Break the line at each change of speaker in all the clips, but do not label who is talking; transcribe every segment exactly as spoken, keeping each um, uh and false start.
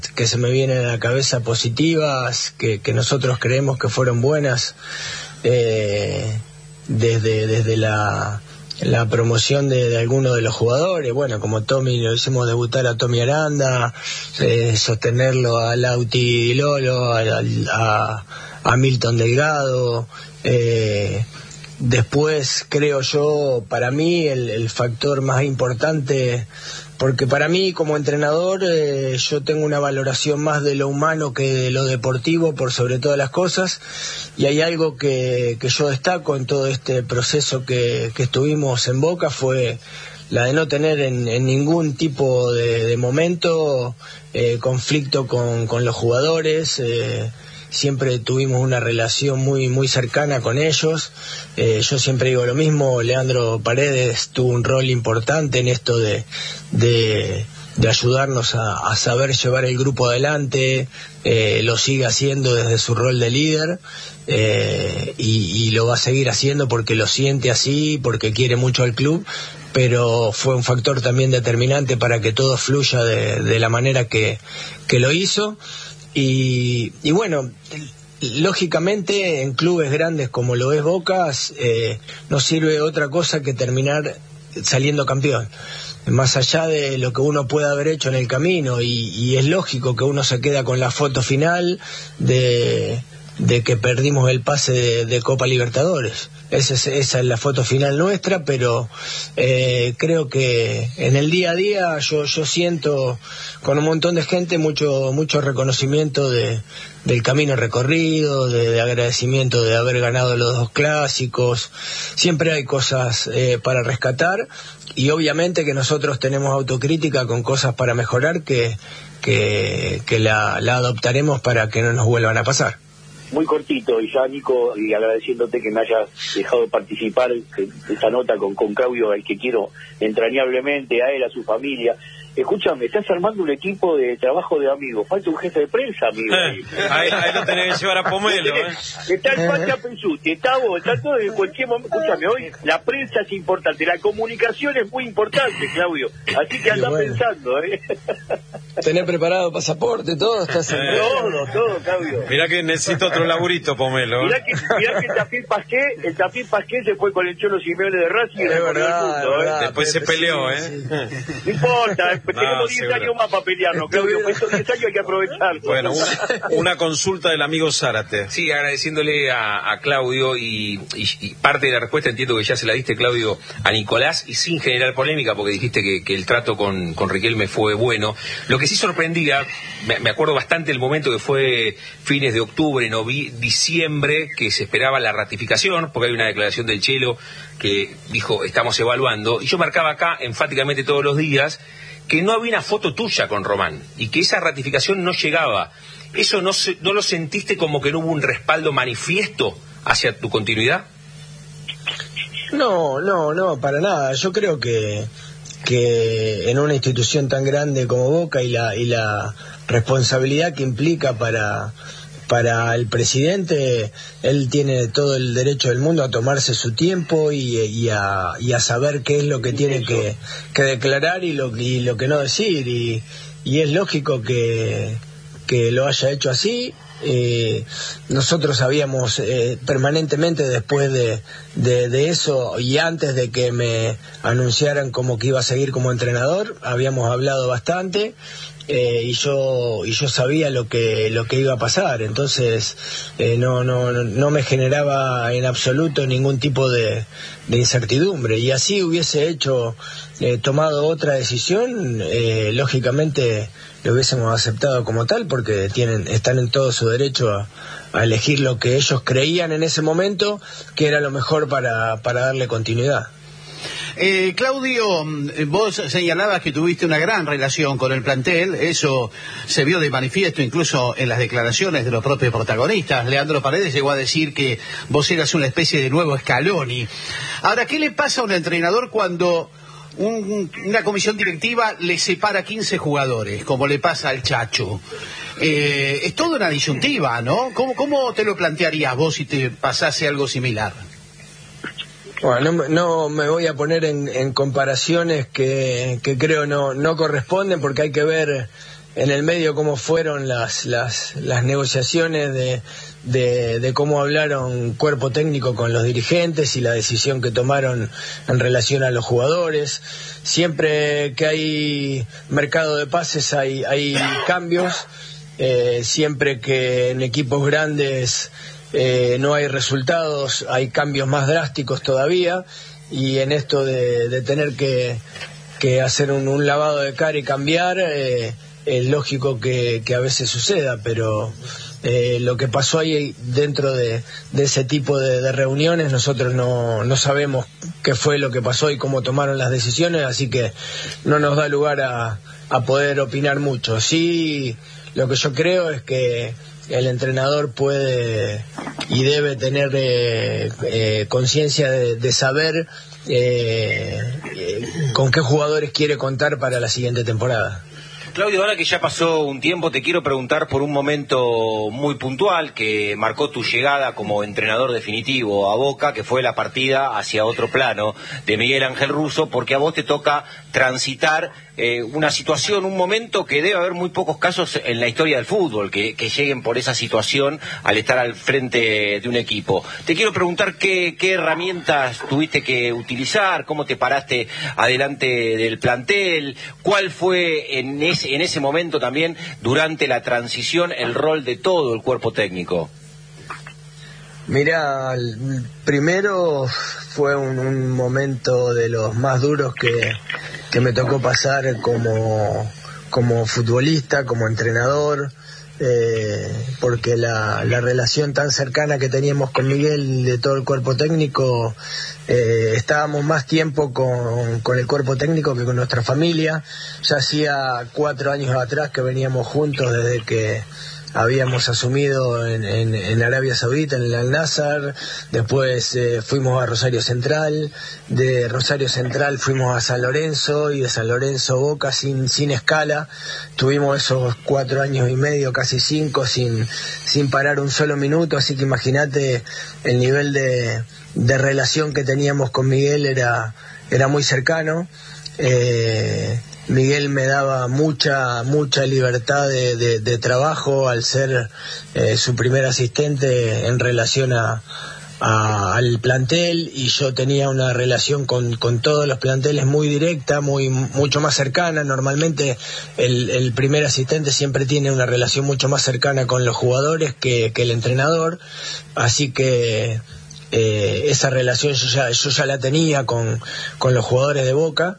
que se me vienen a la cabeza positivas, que, que nosotros creemos que fueron buenas, eh, desde, desde la, la promoción de, de algunos de los jugadores, bueno, como Tommy, lo hicimos debutar a Tommy Aranda, eh, sostenerlo a Lauti Lolo, a, a, a Milton Delgado, eh, después creo yo, para mí el, el factor más importante, porque para mí como entrenador eh, yo tengo una valoración más de lo humano que de lo deportivo por sobre todas las cosas, y hay algo que, que yo destaco en todo este proceso que, que estuvimos en Boca, fue la de no tener en, en ningún tipo de, de momento eh, conflicto con, con los jugadores. eh, Siempre tuvimos una relación muy muy cercana con ellos. Eh, yo siempre digo lo mismo, Leandro Paredes tuvo un rol importante en esto de, de, de ayudarnos a, a saber llevar el grupo adelante, eh, lo sigue haciendo desde su rol de líder, eh, y, y lo va a seguir haciendo porque lo siente así, porque quiere mucho al club, pero fue un factor también determinante para que todo fluya de, de la manera que, que lo hizo. Y, y bueno, lógicamente en clubes grandes como lo es Boca, eh, no sirve otra cosa que terminar saliendo campeón, más allá de lo que uno pueda haber hecho en el camino, y, y es lógico que uno se queda con la foto final de, de que perdimos el pase de, de Copa Libertadores. Esa es, esa es la foto final nuestra, pero eh, creo que en el día a día yo, yo siento con un montón de gente mucho mucho reconocimiento de, del camino recorrido, de, de agradecimiento de haber ganado los dos clásicos. Siempre hay cosas eh, para rescatar, y obviamente que nosotros tenemos autocrítica con cosas para mejorar que, que, que la, la adoptaremos para que no nos vuelvan a pasar.
Muy cortito, y ya Nico, y agradeciéndote que me hayas dejado participar en esta nota con, con Claudio, al que quiero entrañablemente, a él, a su familia. Escúchame, estás armando un equipo de trabajo de amigos, falta un jefe de prensa, amigo.
Eh, ahí, ahí lo tenés que llevar a Pomelo, ¿eh?
Está el Pacha Pensuti, está vos, está todo en cualquier momento. Escúchame, hoy la prensa es importante, la comunicación es muy importante, Claudio, así que andá bueno. pensando, ¿eh?
Tenés preparado pasaporte, todo, estás en...
Todo, todo, Claudio.
Mirá que necesito otro laburito, Pomelo.
Mirá que, mirá que el Tafí Pasqué, el Tafí Pasqué se fue con el Cholo Simeone de Racing y
es verdad,
el mundo,
verdad,
¿eh?
Después se peleó, ¿eh?
Sí. No importa, no, tenemos diez años más para pelearnos, Claudio, estos diez años hay que aprovecharlos.
Bueno, una, una consulta del amigo Zárate.
Sí, agradeciéndole a, a Claudio, y, y, y parte de la respuesta entiendo que ya se la diste, Claudio, a Nicolás, y sin generar polémica, porque dijiste que, que el trato con, con Riquelme fue bueno. Lo que sí sorprendía, me, me acuerdo bastante el momento que fue fines de octubre, novi, diciembre, que se esperaba la ratificación, porque hay una declaración del Chelo que dijo, estamos evaluando, y yo marcaba acá enfáticamente todos los días que no había una foto tuya con Román, y que esa ratificación no llegaba. ¿Eso no, se, no lo sentiste como que no hubo un respaldo manifiesto hacia tu continuidad?
No, no, no, para nada. Yo creo que que en una institución tan grande como Boca, y la y la responsabilidad que implica para para el presidente, él tiene todo el derecho del mundo a tomarse su tiempo y, y, a, y a saber qué es lo que tiene que, que declarar y lo, y lo que no decir, y, y es lógico que, que lo haya hecho así. Eh, nosotros sabíamos eh, permanentemente después de, de, de eso, y antes de que me anunciaran como que iba a seguir como entrenador, habíamos hablado bastante, eh, y yo y yo sabía lo que lo que iba a pasar. Entonces eh, no no no me generaba en absoluto ningún tipo de, de incertidumbre, y así hubiese hecho eh, tomado otra decisión, eh, lógicamente lo hubiésemos aceptado como tal, porque tienen están en todo su derecho a, a elegir lo que ellos creían en ese momento que era lo mejor para, para darle continuidad.
Eh, Claudio, vos señalabas que tuviste una gran relación con el plantel, eso se vio de manifiesto incluso en las declaraciones de los propios protagonistas. Leandro Paredes llegó a decir que vos eras una especie de nuevo Scaloni. Ahora, ¿qué le pasa a un entrenador cuando un, una comisión directiva le separa quince jugadores, como le pasa al Chacho? Eh, es toda una disyuntiva, ¿no? ¿Cómo, cómo te lo plantearías vos si te pasase algo similar?
Bueno, no, no me voy a poner en, en comparaciones que, que creo no, no corresponden, porque hay que ver en el medio cómo fueron las las, las negociaciones de, de, de cómo hablaron cuerpo técnico con los dirigentes y la decisión que tomaron en relación a los jugadores. Siempre que hay mercado de pases hay, hay cambios, eh, siempre que en equipos grandes eh, no hay resultados hay cambios más drásticos todavía, y en esto de, de tener que, que hacer un, un lavado de cara y cambiar, eh, es lógico que, que a veces suceda, pero eh, lo que pasó ahí dentro de, de ese tipo de, de reuniones, nosotros no, no sabemos qué fue lo que pasó y cómo tomaron las decisiones, así que no nos da lugar a, a poder opinar mucho. Sí, lo que yo creo es que el entrenador puede y debe tener eh, eh, conciencia de, de saber eh, eh, con qué jugadores quiere contar para la siguiente temporada.
Claudio, ahora que ya pasó un tiempo, te quiero preguntar por un momento muy puntual que marcó tu llegada como entrenador definitivo a Boca, que fue la partida hacia otro plano de Miguel Ángel Russo, porque a vos te toca transitar eh, una situación, un momento que debe haber muy pocos casos en la historia del fútbol, que, que lleguen por esa situación al estar al frente de un equipo. Te quiero preguntar qué, qué herramientas tuviste que utilizar, cómo te paraste adelante del plantel, cuál fue en ese, en ese momento también, durante la transición, el rol de todo el cuerpo técnico.
Mira, primero fue un, un momento de los más duros que, que me tocó pasar como, como futbolista, como entrenador, eh, porque la, la relación tan cercana que teníamos con Miguel de todo el cuerpo técnico, eh, estábamos más tiempo con, con el cuerpo técnico que con nuestra familia. Ya hacía cuatro años atrás que veníamos juntos desde que habíamos asumido en, en, en Arabia Saudita, en el Al-Nassr, después eh, fuimos a Rosario Central, de Rosario Central fuimos a San Lorenzo, y de San Lorenzo Boca sin, sin escala. Tuvimos esos cuatro años y medio, casi cinco, sin, sin parar un solo minuto, así que imagínate el nivel de, de relación que teníamos con Miguel, era, era muy cercano. Eh, Miguel me daba mucha mucha libertad de, de, de trabajo al ser eh, su primer asistente en relación a, a, al plantel, y yo tenía una relación con, con todos los planteles muy directa, muy mucho más cercana. Normalmente el, el primer asistente siempre tiene una relación mucho más cercana con los jugadores que, que el entrenador, así que eh, esa relación yo ya, yo ya la tenía con, con los jugadores de Boca.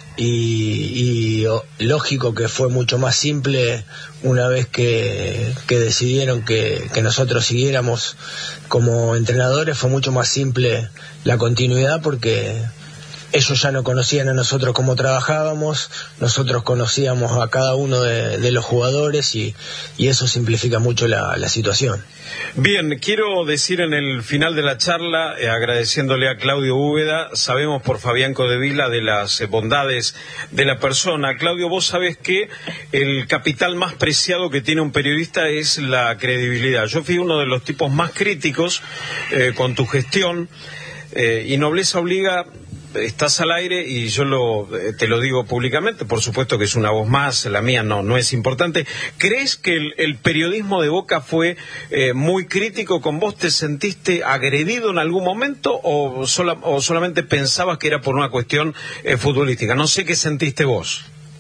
Y, y oh, lógico que fue mucho más simple una vez que, que decidieron que, que nosotros siguiéramos como entrenadores. Fue mucho más simple la continuidad, porque ellos ya no conocían a nosotros cómo trabajábamos, nosotros conocíamos a cada uno de, de los jugadores, y, y eso simplifica mucho la, la situación.
Bien, quiero decir en el final de la charla, eh, agradeciéndole a Claudio Úbeda, sabemos por Fabián Codevila de las eh, bondades de la persona. Claudio, vos sabés que el capital más preciado que tiene un periodista es la credibilidad. Yo fui uno de los tipos más críticos eh, con tu gestión, eh, y nobleza obliga. Estás al aire y yo lo, te lo digo públicamente, por supuesto que es una voz más, la mía no, no es importante. ¿Crees que el, el periodismo de Boca fue eh, muy crítico con vos? ¿Te sentiste agredido en algún momento o, sola, o solamente pensabas que era por una cuestión eh, futbolística? No sé qué sentiste vos.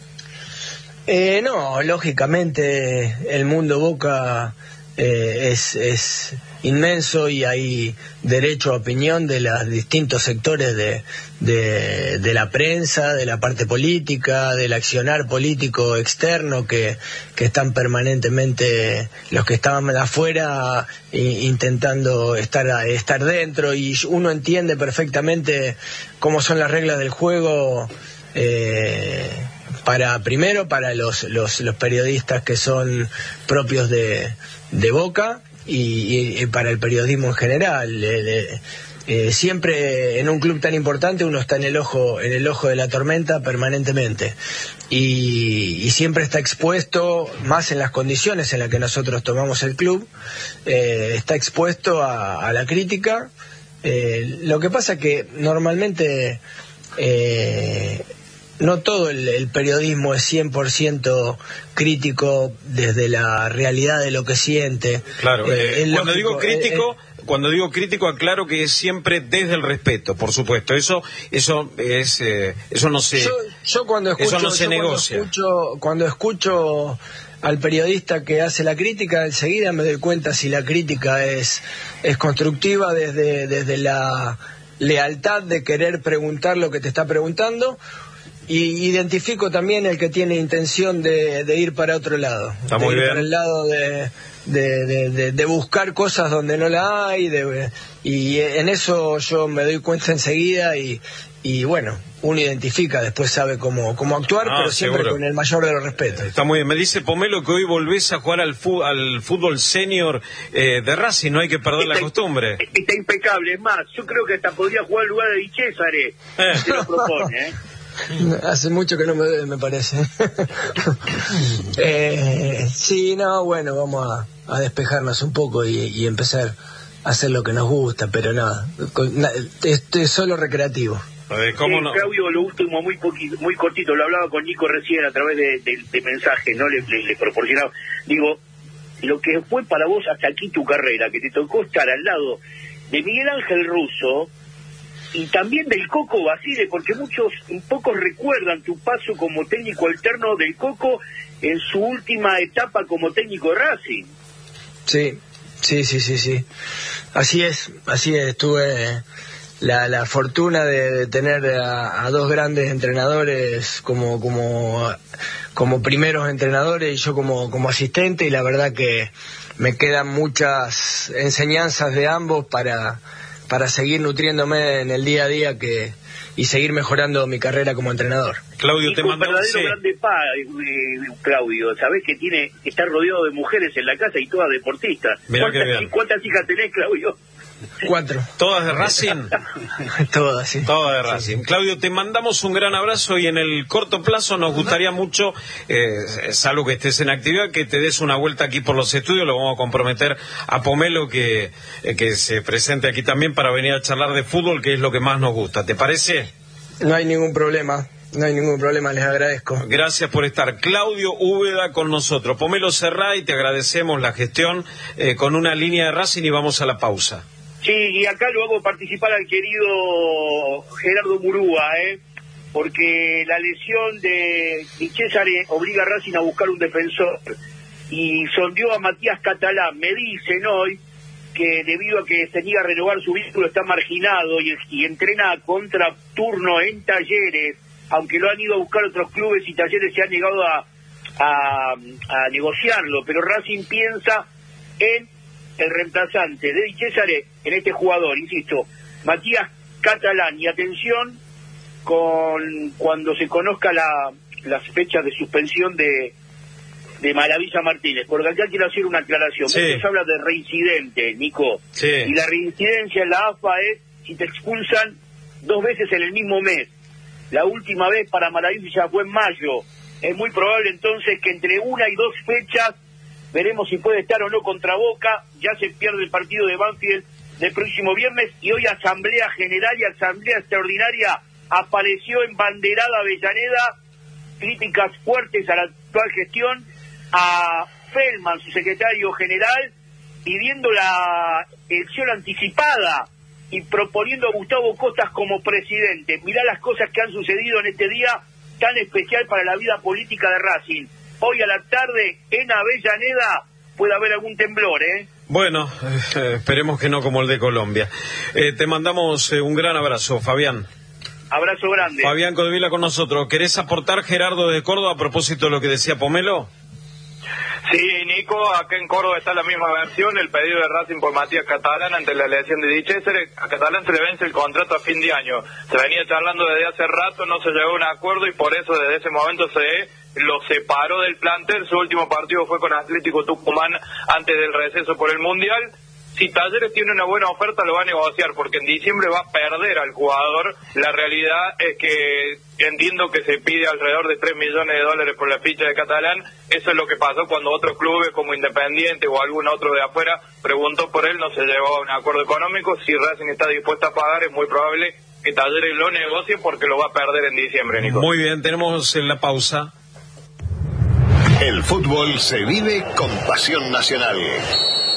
Eh, no, lógicamente el mundo Boca eh, es, es inmenso, y hay derecho a opinión de los distintos sectores de, de, de la prensa, de la parte política, del accionar político externo, que, que están permanentemente, los que estaban afuera intentando estar, estar dentro, y uno entiende perfectamente cómo son las reglas del juego. Eh, para primero para los, los, los periodistas que son propios de, de Boca, y, y para el periodismo en general. Eh, eh, siempre en un club tan importante uno está en el ojo en el ojo de la tormenta permanentemente, y, y siempre está expuesto, más en las condiciones en las que nosotros tomamos el club, eh, está expuesto a, a la crítica. Eh, lo que pasa que normalmente eh, no todo el, el periodismo es cien por ciento crítico desde la realidad de lo que siente.
Claro, eh, cuando
lógico,
digo crítico...
Eh, eh,
Cuando digo crítico, aclaro que es siempre desde el respeto, por supuesto. Eso, eso es, eh, eso no se,
yo, yo cuando escucho,
eso no se
yo
negocia.
Cuando escucho, cuando escucho al periodista que hace la crítica, enseguida me doy cuenta si la crítica es, es constructiva desde, desde la lealtad de querer preguntar lo que te está preguntando. Y identifico también el que tiene intención de, de ir para otro lado.
Está
de
muy
ir
bien.
para el lado de, de, de, de, de buscar cosas donde no la hay. De, y en eso yo me doy cuenta enseguida y, y bueno, uno identifica, después sabe cómo, cómo actuar,
Ah,
pero siempre
seguro.
con el mayor de los respetos.
Está muy bien. Me dice Pomelo que hoy volvés a jugar al, fu al fútbol senior eh, de Racing, no hay que perder la
Está-
costumbre.
Está impecable, es más, yo creo que hasta podría jugar en lugar de Di Césare,
Eh.
se lo propone, ¿eh?
Hace mucho que no me veo, me parece. eh, sí, no, bueno, vamos a, a despejarnos un poco y, y empezar a hacer lo que nos gusta, pero nada, con- na- esto es solo recreativo.
Eh, ¿Cómo
Sí,
no?
Claudio, lo último, muy poquito, muy cortito, lo hablaba con Nico recién a través de, de, de mensajes, ¿no? Le, le, le proporcionaba. Digo, lo que fue para vos hasta aquí tu carrera, que te tocó estar al lado de Miguel Ángel Russo y también del Coco Basile, porque muchos, pocos recuerdan tu paso como técnico alterno del Coco en su última etapa como técnico de Racing.
Sí, sí, sí, sí, sí. Así es, así es. Tuve la, la fortuna de, de tener a, a dos grandes entrenadores como, como, como primeros entrenadores y yo como, como asistente, y la verdad que me quedan muchas enseñanzas de ambos para, para seguir nutriéndome en el día a día que y seguir mejorando mi carrera como entrenador.
Claudio,
Y
te
un
mando
verdadero
sí.
grande pa, eh, Claudio, sabés que tiene que estar rodeado de mujeres en la casa y todas deportistas.
Mirá qué
¿Cuántas,
bien.
¿Cuántas hijas tenés, Claudio?
Cuatro.
¿Todas de Racing?
Todas, sí.
Todas de Racing. Claudio, te mandamos un gran abrazo y en el corto plazo nos gustaría mucho, eh, salvo que estés en actividad, que te des una vuelta aquí por los estudios. Lo vamos a comprometer a Pomelo que, eh, que se presente aquí también para venir a charlar de fútbol, que es lo que más nos gusta. ¿Te parece?
No hay ningún problema, no hay ningún problema, les agradezco.
Gracias por estar. Claudio Úbeda con nosotros. Pomelo Serrá, y te agradecemos la gestión eh, con una línea de Racing y vamos a la pausa.
Sí, y acá lo hago participar al querido Gerardo Murúa, ¿eh? Porque la lesión de Di Césare obliga a Racing a buscar un defensor. Y sondeó a Matías Catalán. Me dicen hoy que debido a que se niega a renovar su vínculo está marginado y, y entrena a contraturno en Talleres, aunque lo han ido a buscar otros clubes y Talleres se han negado a, a, a negociarlo. Pero Racing piensa en el reemplazante de Di Césare, en este jugador, insisto, Matías Catalán. Y atención con cuando se conozca la, las fechas de suspensión de, de Maravilla Martínez, porque acá quiero hacer una aclaración.
Sí.
Porque se habla de reincidente, Nico,
Sí.
y la reincidencia en la A F A es si te expulsan dos veces en el mismo mes. La última vez para Maravilla fue en mayo. Es muy probable entonces que entre una y dos fechas veremos si puede estar o no contra Boca. Ya se pierde el partido de Banfield del próximo viernes y hoy Asamblea General y Asamblea Extraordinaria apareció en banderada Avellaneda, críticas fuertes a la actual gestión, a Feldman, su secretario general, pidiendo la elección anticipada y proponiendo a Gustavo Costas como presidente. Mirá las cosas que han sucedido en este día tan especial para la vida política de Racing. Hoy a la tarde en Avellaneda puede haber algún temblor, ¿eh?
Bueno, eh, esperemos que no como el de Colombia. Eh, te mandamos eh, un gran abrazo, Fabián.
Abrazo grande.
Fabián Codevila con nosotros. ¿Querés aportar, Gerardo, de Córdoba, a propósito de lo que decía Pomelo?
Sí, Nico, acá en Córdoba está la misma versión, el pedido de Racing por Matías Catalán ante la elección de Di Césare. A Catalán se le vence el contrato a fin de año. Se venía charlando desde hace rato, no se llegó a un acuerdo y por eso desde ese momento se lo separó del plantel. Su último partido fue con Atlético Tucumán antes del receso por el Mundial. Si Talleres tiene una buena oferta lo va a negociar porque en diciembre va a perder al jugador. La realidad es que entiendo que se pide alrededor de tres millones de dólares por la ficha de Catalán. Eso es lo que pasó cuando otros clubes como Independiente o algún otro de afuera preguntó por él, no se llegó a un acuerdo económico. Si Racing está dispuesto a pagar es muy probable que Talleres lo negocie porque lo va a perder en diciembre, Nico.
Muy bien, tenemos en la pausa.
El fútbol se vive con pasión nacional.